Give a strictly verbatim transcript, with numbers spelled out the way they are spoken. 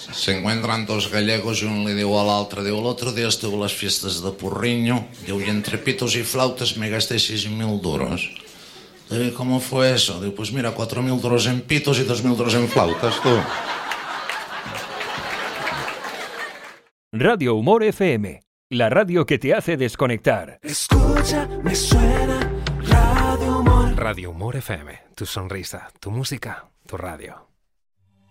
Se encuentran dos gallegos y uno le digo al otro, digo, el otro día estuve en las fiestas de Porriño, digo, y entre pitos y flautas me gasté seis mil duros. Digo, ¿cómo fue eso? Digo, pues mira, cuatro mil duros en pitos y dos mil duros en flautas, tú. Radio Humor F M, la radio que te hace desconectar. Escucha, me suena Radio Humor. Radio Humor F M, tu sonrisa, tu música, tu radio.